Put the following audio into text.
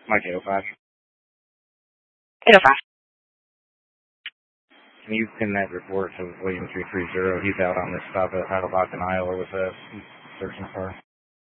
Mike 805. 805. Can you pin that report to William 330? He's out on this stop at Heidelbach in Iowa with us. He's searching for us.